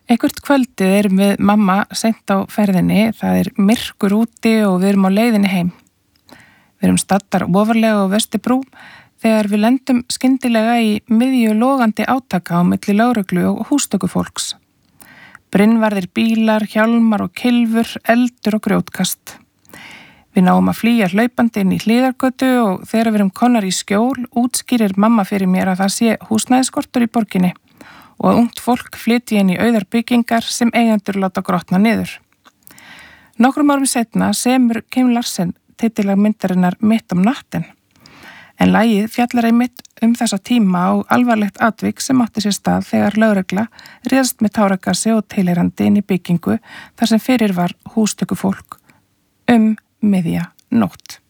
Eitthvert kvöldið erum við mamma seint á ferðinni, það myrkur úti og við erum á leiðinni heim. Við erum staddar ofarlega á Vesturbrú þegar við lendum skyndilega í miðju logandi átaka á milli lögreglu og hústökufólks. Brinnvarðir bílar, hjálmar og kylfur, eldur og grjótkast. Við náum að flýja hlaupandi inn í Hlíðargötu og þegar við erum komnar í skjól útskýrir mamma fyrir mér að það sé húsnæðisskortur í borginni og að ungt fólk flytji inn í auðar byggingar sem eigendur láta grotna niður. Nokkrum árum seinna semur Kim Larsen titilag myndarinnar Mitt natten, en lagið fjallar einmitt þessa tíma og alvarlegt atvik sem átti sér stað þegar lögregla réðst með táragasi og tilheyrandi inn í byggingu þar sem fyrir var hústökufólk miðja nótt.